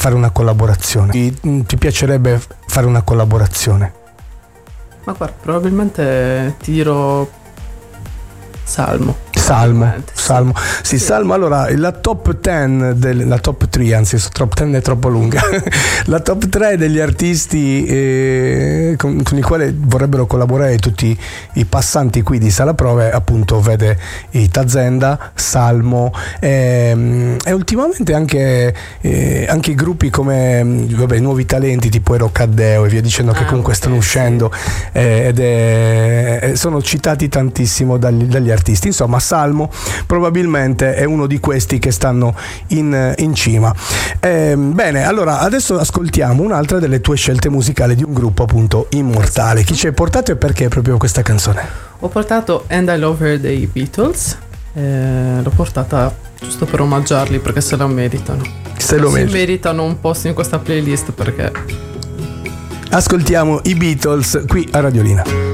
fare una collaborazione? Ti piacerebbe fare una collaborazione? Ma guarda, probabilmente ti dirò Salmo. Sì, Salmo. Allora, la top 10 la top 3, anzi, top 10 è troppo lunga. La top 3 degli artisti con i quali vorrebbero collaborare tutti i passanti qui di Sala Prove, appunto, vede i Tazenda, Salmo e ultimamente anche gruppi come i nuovi talenti tipo Ero Caddeo e via dicendo, che comunque stanno uscendo, sono citati tantissimo dagli artisti. Insomma, Salmo probabilmente è uno di questi che stanno in cima. Bene, allora adesso ascoltiamo un'altra delle tue scelte musicali di un gruppo, appunto, immortale. Chi ci hai portato e perché proprio questa canzone? Ho portato And I Love Her dei Beatles, l'ho portata giusto per omaggiarli perché se la meritano. Si meritano un posto in questa playlist, perché ascoltiamo i Beatles qui a Radiolina.